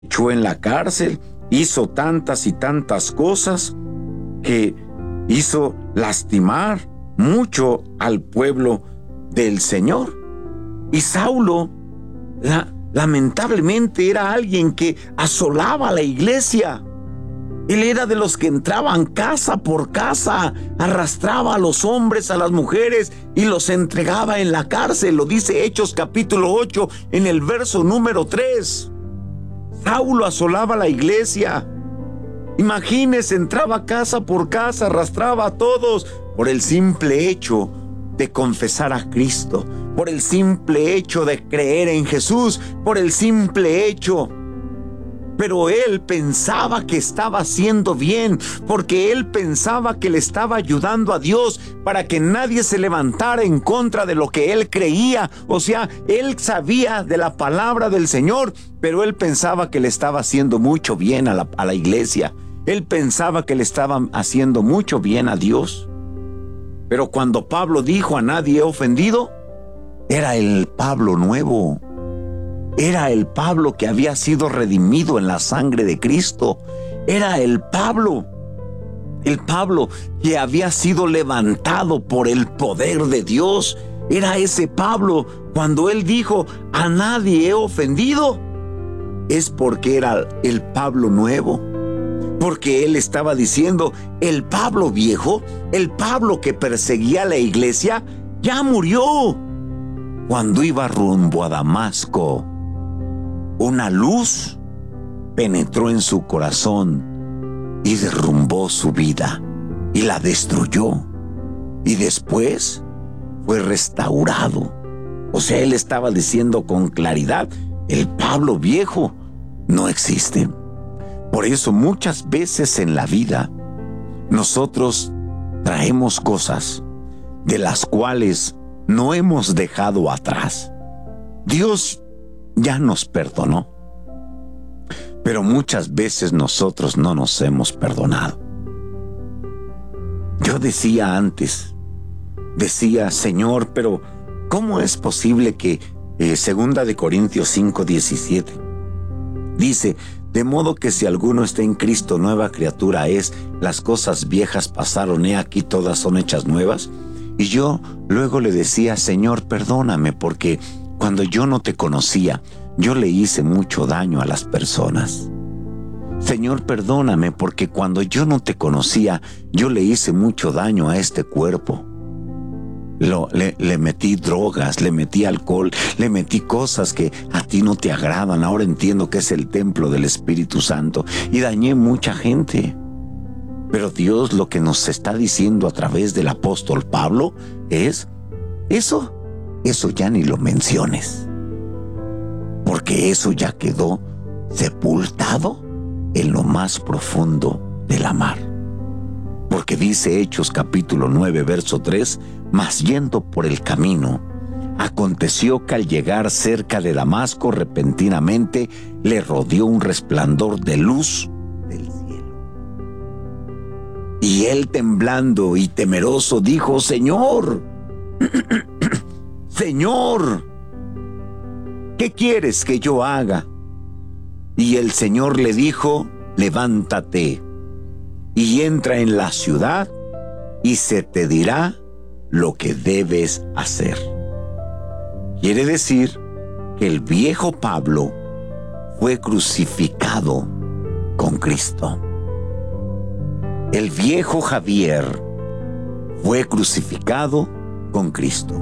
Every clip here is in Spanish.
echó en la cárcel, hizo tantas y tantas cosas que hizo lastimar mucho al pueblo del Señor. Y Saulo, lamentablemente, era alguien que asolaba la iglesia. Él era de los que entraban casa por casa, arrastraba a los hombres, a las mujeres y los entregaba en la cárcel. Lo dice Hechos capítulo 8 en el verso número 3. Saulo asolaba la iglesia. Imagínese, entraba casa por casa, arrastraba a todos por el simple hecho de confesar a Cristo, por el simple hecho de creer en Jesús, por el simple hecho. Pero él pensaba que estaba haciendo bien, porque él pensaba que le estaba ayudando a Dios para que nadie se levantara en contra de lo que él creía. O sea, él sabía de la palabra del Señor, pero él pensaba que le estaba haciendo mucho bien a la iglesia. Él pensaba que le estaba haciendo mucho bien a Dios. Pero cuando Pablo dijo a nadie he ofendido, era el Pablo nuevo. Era el Pablo que había sido redimido en la sangre de Cristo. Era el Pablo que había sido levantado por el poder de Dios. Era ese Pablo. Cuando él dijo, a nadie he ofendido, es porque era el Pablo nuevo. Porque él estaba diciendo, el Pablo viejo, el Pablo que perseguía a la iglesia, ya murió. Cuando iba rumbo a Damasco, una luz penetró en su corazón y derrumbó su vida y la destruyó. Y después fue restaurado. O sea, él estaba diciendo con claridad, el Pablo viejo no existe. Por eso muchas veces en la vida nosotros traemos cosas de las cuales no hemos dejado atrás. Dios ya nos perdonó, pero muchas veces nosotros no nos hemos perdonado. Yo decía antes, Señor, pero ¿cómo es posible que 2 de Corintios 5:17 dice, de modo que si alguno está en Cristo, nueva criatura es, las cosas viejas pasaron, he aquí todas son hechas nuevas? Y yo luego le decía, Señor, perdóname, porque cuando yo no te conocía, yo le hice mucho daño a las personas. Señor, perdóname, porque cuando yo no te conocía, yo le hice mucho daño a este cuerpo. Le metí drogas, le metí alcohol, le metí cosas que a ti no te agradan. Ahora entiendo que es el templo del Espíritu Santo y dañé mucha gente. Pero Dios lo que nos está diciendo a través del apóstol Pablo es, eso ya ni lo menciones, porque eso ya quedó sepultado en lo más profundo de la mar. Porque dice Hechos capítulo 9, verso 3, mas yendo por el camino, aconteció que al llegar cerca de Damasco, repentinamente le rodeó un resplandor de luz del cielo. Y él, temblando y temeroso, dijo, Señor, Señor, ¿qué quieres que yo haga? Y el Señor le dijo, levántate y entra en la ciudad y se te dirá lo que debes hacer. Quiere decir que el viejo Pablo fue crucificado con Cristo. El viejo Javier fue crucificado con Cristo.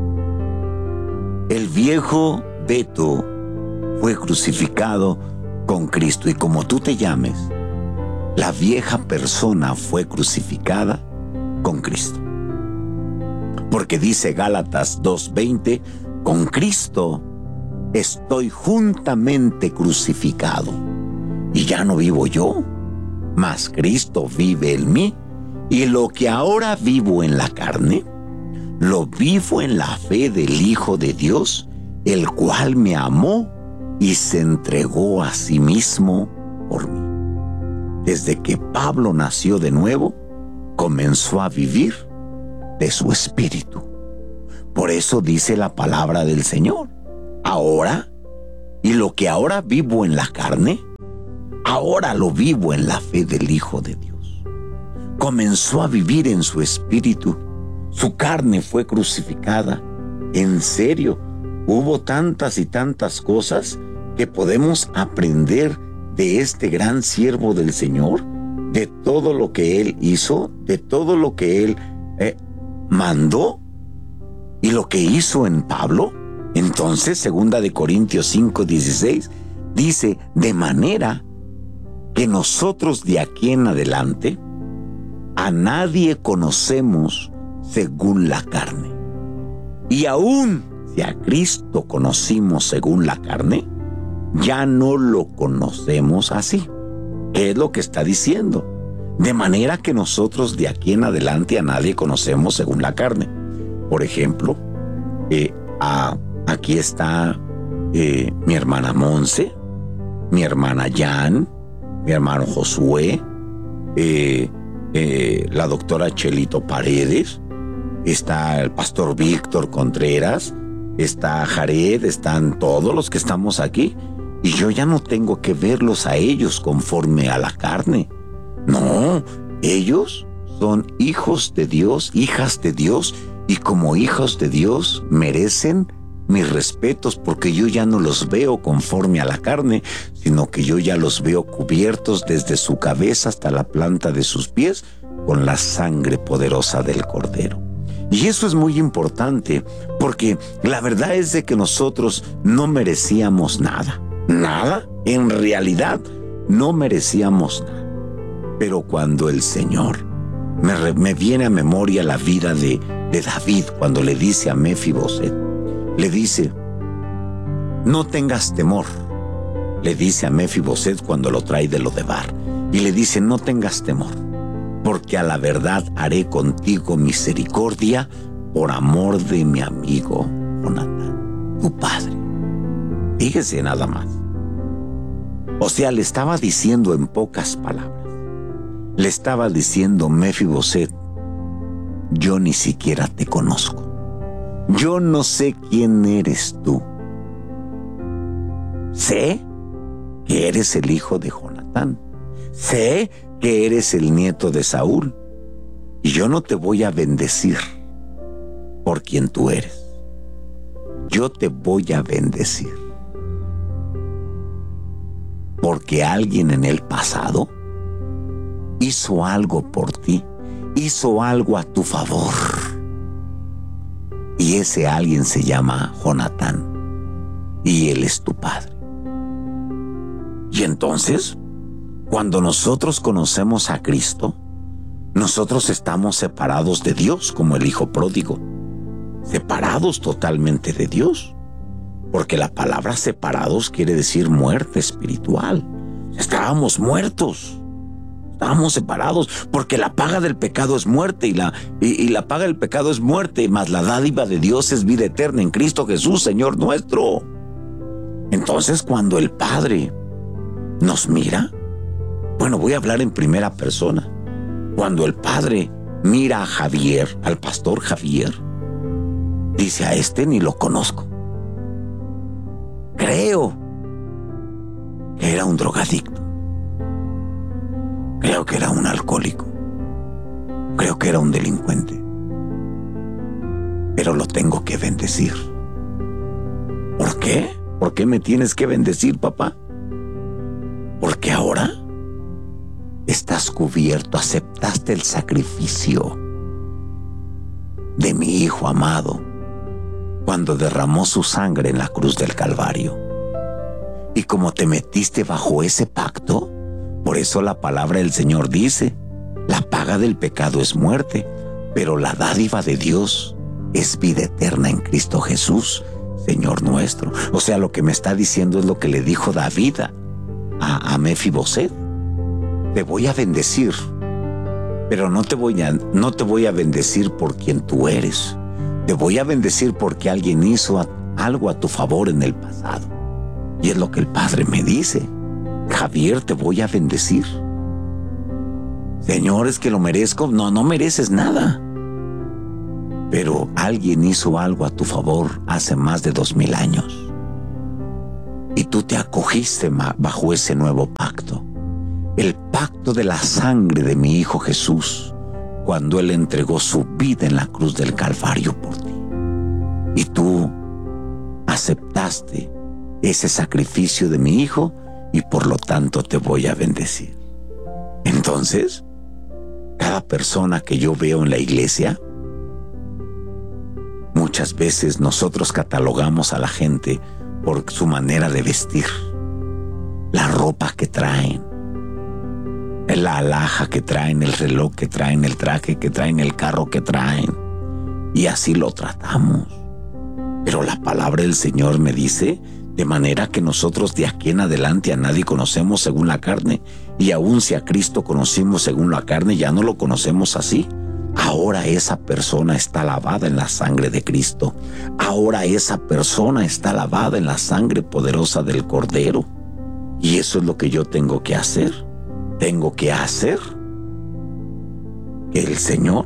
El viejo Beto fue crucificado con Cristo. Y como tú te llames, la vieja persona fue crucificada con Cristo. Porque dice Gálatas 2:20, con Cristo estoy juntamente crucificado. Y ya no vivo yo, mas Cristo vive en mí. Y lo que ahora vivo en la carne, lo vivo en la fe del Hijo de Dios, el cual me amó y se entregó a sí mismo por mí. Desde que Pablo nació de nuevo, comenzó a vivir de su espíritu. Por eso dice la palabra del Señor, ahora, y lo que ahora vivo en la carne, ahora lo vivo en la fe del Hijo de Dios. Comenzó a vivir en su espíritu. Su carne fue crucificada. En serio, hubo tantas y tantas cosas que podemos aprender de este gran siervo del Señor, de todo lo que Él hizo, de todo lo que Él mandó y lo que hizo en Pablo. Entonces, 2 Corintios 5:16 dice, de manera que nosotros de aquí en adelante a nadie conocemos según la carne. Y aún si a Cristo conocimos según la carne, ya no lo conocemos así. ¿Qué es lo que está diciendo? De manera que nosotros de aquí en adelante a nadie conocemos según la carne. Por ejemplo, aquí está mi hermana Monse, mi hermana Jan, mi hermano Josué, la doctora Chelito Paredes, está el pastor Víctor Contreras, está Jared, están todos los que estamos aquí. Y yo ya no tengo que verlos a ellos conforme a la carne. No, ellos son hijos de Dios, hijas de Dios, y como hijos de Dios merecen mis respetos, porque yo ya no los veo conforme a la carne, sino que yo ya los veo cubiertos desde su cabeza hasta la planta de sus pies con la sangre poderosa del Cordero. Y eso es muy importante, porque la verdad es de que nosotros no merecíamos nada. Nada, en realidad no merecíamos nada. Pero cuando el Señor me viene a memoria la vida de David, cuando le dice a Mefiboset, le dice, no tengas temor. Le dice a Mefiboset cuando lo trae de Lodebar, y le dice, no tengas temor, porque a la verdad haré contigo misericordia por amor de mi amigo Jonatán, tu padre. Fíjese nada más. O sea, le estaba diciendo en pocas palabras, le estaba diciendo, Mefiboset, yo ni siquiera te conozco. Yo no sé quién eres tú. Sé que eres el hijo de Jonatán. Sé que eres el nieto de Saúl. Y yo no te voy a bendecir por quien tú eres. Yo te voy a bendecir porque alguien en el pasado hizo algo por ti, hizo algo a tu favor. Y ese alguien se llama Jonatán, y él es tu padre. Y entonces, cuando nosotros conocemos a Cristo, nosotros estamos separados de Dios, como el hijo pródigo, separados totalmente de Dios. Porque la palabra separados quiere decir muerte espiritual. Estábamos muertos, estábamos separados, porque la paga del pecado es muerte, y la paga del pecado es muerte, mas la dádiva de Dios es vida eterna en Cristo Jesús, Señor nuestro. Entonces, cuando el Padre nos mira, bueno, voy a hablar en primera persona. Cuando el Padre mira a Javier, al pastor Javier, dice, a este ni lo conozco. Creo que era un drogadicto. Creo que era un alcohólico. Creo que era un delincuente. Pero lo tengo que bendecir. ¿Por qué? ¿Por qué me tienes que bendecir, papá? Porque ahora estás cubierto, aceptaste el sacrificio de mi Hijo amado cuando derramó su sangre en la cruz del Calvario. Y como te metiste bajo ese pacto, por eso la palabra del Señor dice, la paga del pecado es muerte, pero la dádiva de Dios es vida eterna en Cristo Jesús, Señor nuestro. O sea, lo que me está diciendo es lo que le dijo David a Mefiboset. Te voy a bendecir, pero no te voy a bendecir por quien tú eres. Te voy a bendecir porque alguien hizo algo a tu favor en el pasado. Y es lo que el Padre me dice. Javier, te voy a bendecir. Señor, ¿es que lo merezco? No, no mereces nada. Pero alguien hizo algo a tu favor hace más de 2000 años. Y tú te acogiste bajo ese nuevo pacto. el pacto de la sangre de mi Hijo Jesús, cuando Él entregó su vida en la cruz del Calvario por ti. Y tú aceptaste ese sacrificio de mi Hijo y por lo tanto te voy a bendecir. Entonces, cada persona que yo veo en la iglesia, muchas veces nosotros catalogamos a la gente por su manera de vestir, la ropa que traen, la alhaja que traen, el reloj que traen, el traje que traen, el carro que traen, y así lo tratamos. Pero la palabra del Señor me dice, de manera que nosotros de aquí en adelante a nadie conocemos según la carne, y aun si a Cristo conocimos según la carne, ya no lo conocemos así. Ahora esa persona está lavada en la sangre de Cristo. Ahora esa persona está lavada en la sangre poderosa del Cordero. Y eso es lo que yo tengo que hacer. Tengo que hacer que el Señor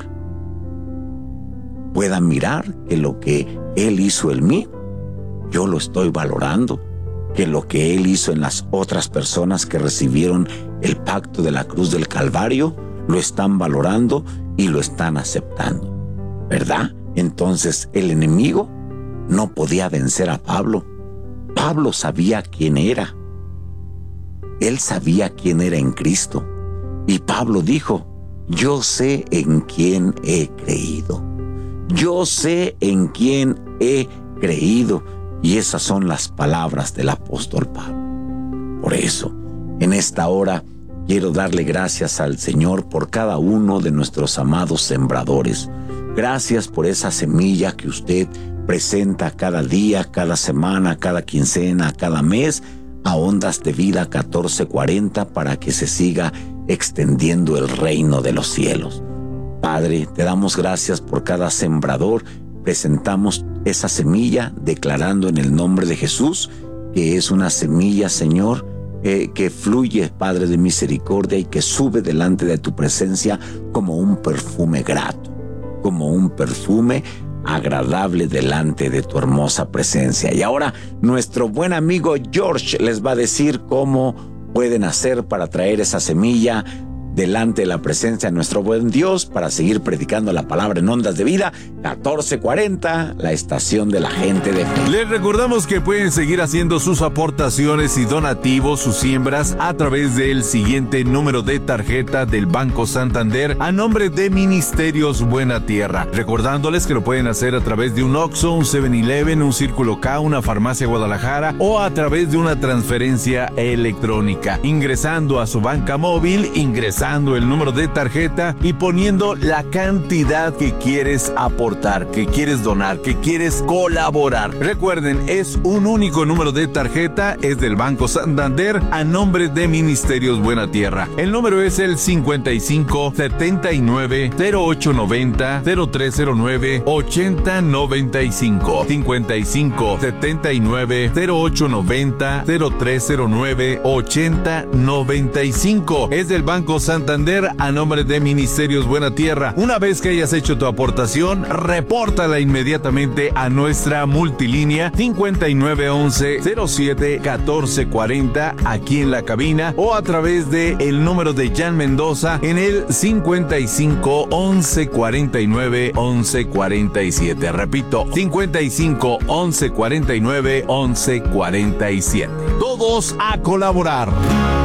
pueda mirar que lo que Él hizo en mí, yo lo estoy valorando. Que lo que Él hizo en las otras personas que recibieron el pacto de la cruz del Calvario, lo están valorando y lo están aceptando, ¿verdad? Entonces el enemigo no podía vencer a Pablo. Pablo sabía quién era. Él sabía quién era en Cristo. Y Pablo dijo, yo sé en quién he creído. Yo sé en quién he creído. Y esas son las palabras del apóstol Pablo. Por eso, en esta hora, quiero darle gracias al Señor por cada uno de nuestros amados sembradores. Gracias por esa semilla que usted presenta cada día, cada semana, cada quincena, cada mes a Ondas de Vida 1440 para que se siga extendiendo el reino de los cielos. Padre, te damos gracias por cada sembrador. Presentamos esa semilla declarando en el nombre de Jesús que es una semilla, Señor, que fluye, Padre de misericordia, y que sube delante de tu presencia como un perfume grato, como un perfume agradable delante de tu hermosa presencia. Y ahora nuestro buen amigo George les va a decir cómo pueden hacer para traer esa semilla delante de la presencia de nuestro buen Dios para seguir predicando la palabra en Ondas de Vida 1440, la estación de la gente de fe. Les recordamos que pueden seguir haciendo sus aportaciones y donativos, sus siembras, a través del siguiente número de tarjeta del Banco Santander a nombre de Ministerios Buena Tierra. Recordándoles que lo pueden hacer a través de un Oxxo, un 7-Eleven, un Círculo K, una Farmacia Guadalajara o a través de una transferencia electrónica. Ingresando a su banca móvil, ingresando el número de tarjeta y poniendo la cantidad que quieres aportar, que quieres donar, que quieres colaborar. Recuerden, es un único número de tarjeta, es del Banco Santander a nombre de Ministerios Buena Tierra. El número es el 55 79 0890 0309 8095. 55 79 0890 0309 8095. Es del Banco Santander a nombre de Ministerios Buena Tierra. Una vez que hayas hecho tu aportación, repórtala inmediatamente a nuestra multilínea 5911-07-1440 aquí en la cabina, o a través de el número de Jan Mendoza en el 55 11 49 11 47. Repito, 55 11 49 11 47. Todos a colaborar.